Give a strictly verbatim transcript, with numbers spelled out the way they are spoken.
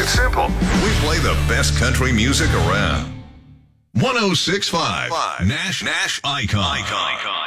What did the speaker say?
It's simple. We play the best country music around. one oh six point five Nash Nash Icon. Icon.